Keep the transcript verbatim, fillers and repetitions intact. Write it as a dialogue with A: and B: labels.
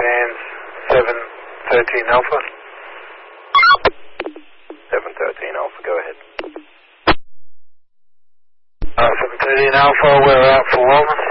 A: Trans seven thirteen Alpha.
B: seven thirteen Alpha, go ahead.
A: Uh, seven thirteen Alpha, we're out for wellness.